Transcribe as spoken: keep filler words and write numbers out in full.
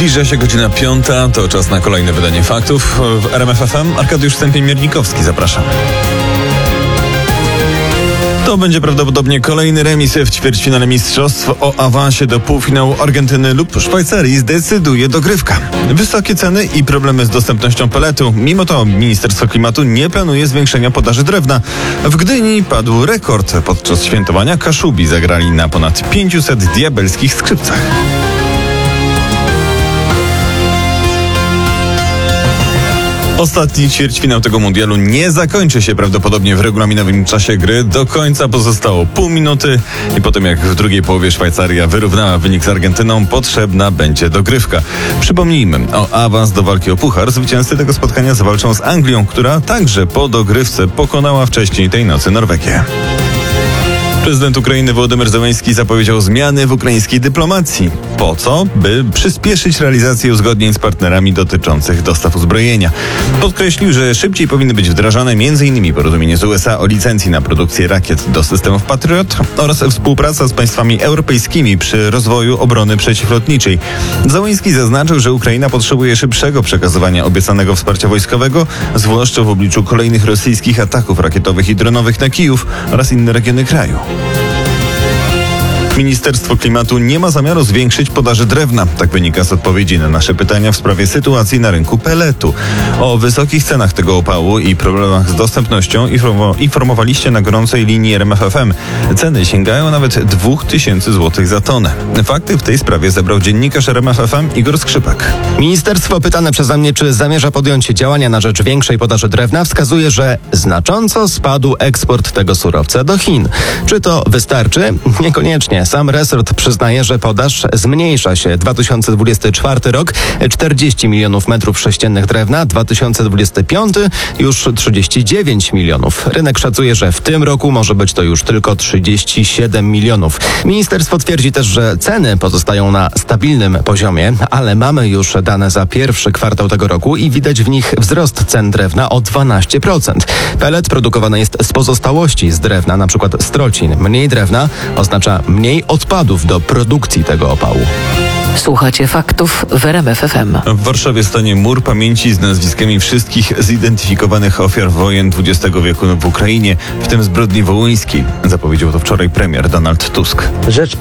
Zbliża się godzina piąta, to czas na kolejne wydanie faktów w R M F F M. Arkadiusz Stępień-Miernikowski, zapraszam. To będzie prawdopodobnie kolejny remis w ćwierćfinale mistrzostw. O awansie do półfinału Argentyny lub Szwajcarii zdecyduje dogrywka. Wysokie ceny i problemy z dostępnością peletu. Mimo to Ministerstwo Klimatu nie planuje zwiększenia podaży drewna. W Gdyni padł rekord. Podczas świętowania Kaszubi zagrali na ponad pięciuset diabelskich skrzypcach. Ostatni ćwierćfinał tego mundialu nie zakończy się prawdopodobnie w regulaminowym czasie gry. Do końca pozostało pół minuty i po tym jak w drugiej połowie Szwajcaria wyrównała wynik z Argentyną, potrzebna będzie dogrywka. Przypomnijmy, o awans do walki o puchar zwycięzcy tego spotkania zawalczą z Anglią, która także po dogrywce pokonała wcześniej tej nocy Norwegię. Prezydent Ukrainy Wołodymyr Zełenski zapowiedział zmiany w ukraińskiej dyplomacji. Po co? By przyspieszyć realizację uzgodnień z partnerami dotyczących dostaw uzbrojenia. Podkreślił, że szybciej powinny być wdrażane między innymi porozumienie z U S A o licencji na produkcję rakiet do systemów Patriot oraz współpraca z państwami europejskimi przy rozwoju obrony przeciwlotniczej. Zełenski zaznaczył, że Ukraina potrzebuje szybszego przekazywania obiecanego wsparcia wojskowego, zwłaszcza w obliczu kolejnych rosyjskich ataków rakietowych i dronowych na Kijów oraz inne regiony kraju. Ministerstwo Klimatu nie ma zamiaru zwiększyć podaży drewna. Tak wynika z odpowiedzi na nasze pytania w sprawie sytuacji na rynku peletu. O wysokich cenach tego opału i problemach z dostępnością informowaliście na gorącej linii R M F F M. Ceny sięgają nawet dwóch tysięcy złotych za tonę. Fakty w tej sprawie zebrał dziennikarz R M F F M Igor Skrzypek. Ministerstwo pytane przeze mnie, czy zamierza podjąć działania na rzecz większej podaży drewna, wskazuje, że znacząco spadł eksport tego surowca do Chin. Czy to wystarczy? Niekoniecznie. Sam resort przyznaje, że podaż zmniejsza się. dwa tysiące dwudziesty czwarty rok czterdzieści milionów metrów sześciennych drewna, dwa tysiące dwudziesty piąty już trzydzieści dziewięć milionów. Rynek szacuje, że w tym roku może być to już tylko trzydzieści siedem milionów. Ministerstwo twierdzi też, że ceny pozostają na stabilnym poziomie, ale mamy już dane za pierwszy kwartał tego roku i widać w nich wzrost cen drewna o dwanaście procent. Pelet produkowany jest z pozostałości z drewna, na przykład strocin. Mniej drewna oznacza mniej odpadów do produkcji tego opału. Słuchacie faktów w R M F F M. W Warszawie stanie mur pamięci z nazwiskami wszystkich zidentyfikowanych ofiar wojen dwudziestego wieku w Ukrainie, w tym zbrodni wołyńskiej. Zapowiedział to wczoraj premier Donald Tusk. Rzecz